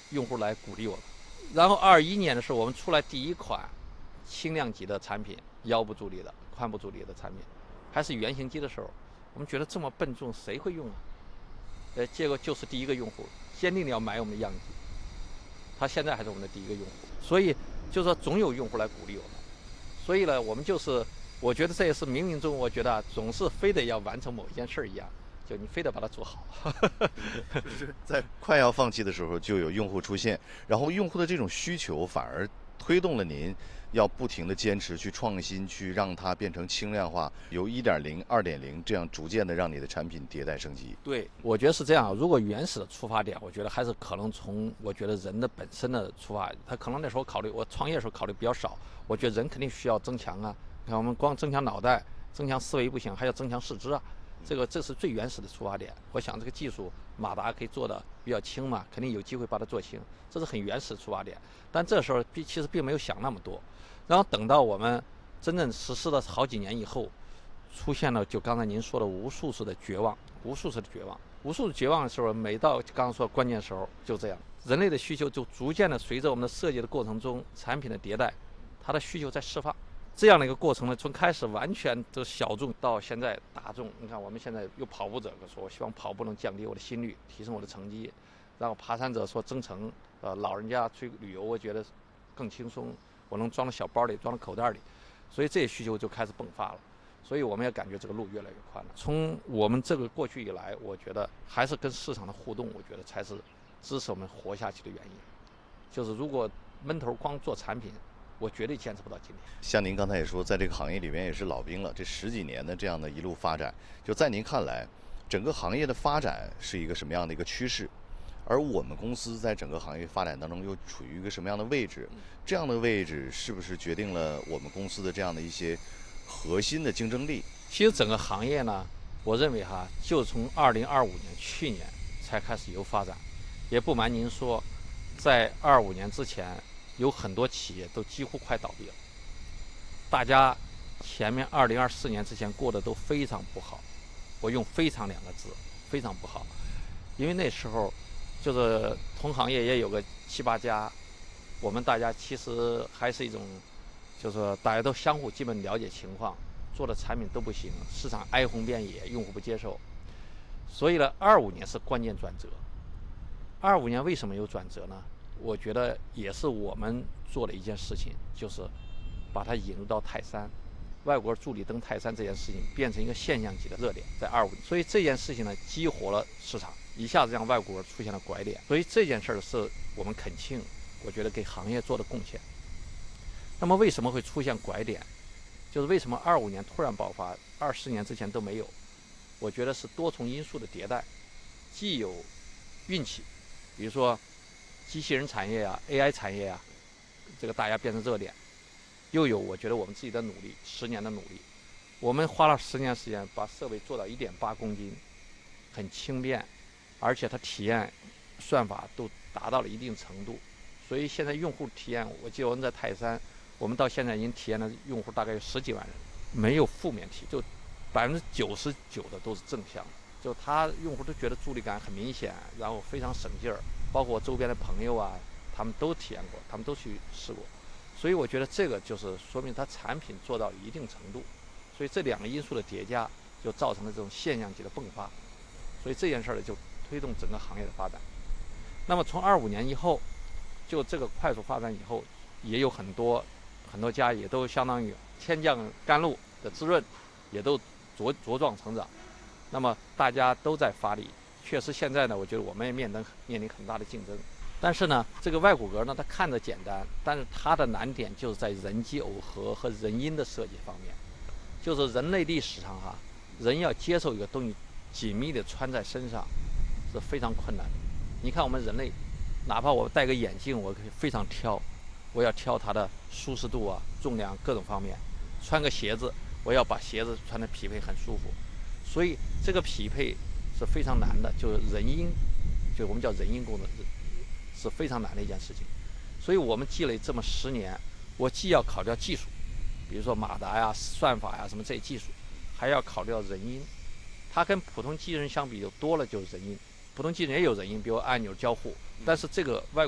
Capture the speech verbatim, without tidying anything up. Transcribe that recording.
用户来鼓励我们。然后二一年的时候，我们出来第一款轻量级的产品，腰部助力的、髋部助力的产品，还是原型机的时候，我们觉得这么笨重，谁会用啊？呃，结果就是第一个用户坚定的要买我们的样机，他现在还是我们的第一个用户，所以就说总有用户来鼓励我们。所以呢，我们就是，我觉得这也是冥冥中，我觉得、啊、总是非得要完成某一件事一样，就你非得把它做好。 就是在快要放弃的时候，就有用户出现，然后用户的这种需求反而推动了您要不停的坚持去创新，去让它变成轻量化，由一点零、二点零这样逐渐的让你的产品迭代升级。 对，我觉得是这样。如果原始的出发点，我觉得还是可能从我觉得人的本身的出发，他可能那时候考虑，我创业的时候考虑比较少。我觉得人肯定需要增强啊，你看我们光增强脑袋、增强思维不行，还要增强四肢啊。这个这是最原始的出发点。我想这个技术马达可以做的比较轻嘛，肯定有机会把它做轻，这是很原始的出发点。但这时候其实并没有想那么多。然后等到我们真正实施了好几年以后，出现了就刚才您说的无数次的绝望，无数次的绝望，无数次绝望的时候，每到刚刚说关键时候就这样，人类的需求就逐渐的随着我们的设计的过程中，产品的迭代，它的需求在释放。这样的一个过程呢，从开始完全都小众到现在大众。你看，我们现在有跑步者说，我希望跑步能降低我的心率，提升我的成绩；然后爬山者说增程，呃，老人家去旅游，我觉得更轻松，我能装到小包里，装到口袋里，所以这些需求就开始迸发了。所以我们也感觉这个路越来越宽了。从我们这个过去以来，我觉得还是跟市场的互动，我觉得才是支持我们活下去的原因。就是如果闷头光做产品，我绝对坚持不到今天。 像您刚才也说，在这个行业里面也是老兵了，这十几年的这样的一路发展，就在您看来，整个行业的发展是一个什么样的一个趋势？而我们公司在整个行业发展当中又处于一个什么样的位置？这样的位置是不是决定了我们公司的这样的一些核心的竞争力？ 其实整个行业呢，我认为哈，就从二零二五年去年才开始有发展。也不瞒您说，在二五年之前，有很多企业都几乎快倒闭了。大家前面二零二四年之前过得都非常不好，我用非常两个字，非常不好。因为那时候就是同行业也有个七八家，我们大家其实还是一种，就是说大家都相互基本了解情况，做的产品都不行，市场哀鸿遍野，用户不接受。所以呢，二五年是关键转折。二五年为什么有转折呢？我觉得也是我们做的一件事情，就是把它引入到泰山，外国助力登泰山这件事情变成一个现象级的热点，在二五年。所以这件事情呢，激活了市场，一下子让外国出现了拐点。所以这件事儿是我们恳庆，我觉得给行业做的贡献。那么为什么会出现拐点？就是为什么二五年突然爆发，二十年之前都没有？我觉得是多重因素的迭代，既有运气，比如说机器人产业啊、A I 产业啊，这个大家变成热点，又有我觉得我们自己的努力，十年的努力，我们花了十年时间把设备做到一点八公斤，很轻便，而且它体验算法都达到了一定程度，所以现在用户体验，我记得我们在泰山，我们到现在已经体验的用户大概有十几万人，没有负面体，就百分之九十九的都是正向的，就他用户都觉得助力感很明显，然后非常省劲儿。包括我周边的朋友啊，他们都体验过，他们都去试过，所以我觉得这个就是说明它产品做到一定程度，所以这两个因素的叠加就造成了这种现象级的迸发，所以这件事儿就推动整个行业的发展。那么从二五年以后，就这个快速发展以后，也有很多很多家也都相当于天降甘露的滋润，也都茁茁壮成长，那么大家都在发力。确实，现在呢，我觉得我们也面临面临很大的竞争，但是呢，这个外骨骼呢，它看着简单，但是它的难点就是在人机耦合和人因的设计方面，就是人类历史上哈，人要接受一个东西紧密的穿在身上是非常困难的。你看我们人类，哪怕我戴个眼镜，我可以非常挑，我要挑它的舒适度啊、重量各种方面；穿个鞋子，我要把鞋子穿得匹配很舒服，所以这个匹配是非常难的，就是人因，就我们叫人因工程，是非常难的一件事情。所以我们积累这么十年，我既要考虑到技术，比如说马达呀、算法呀什么这些技术，还要考虑到人因。它跟普通机器人相比，就多了就是人因。普通机器人也有人因，比如按钮交互，但是这个外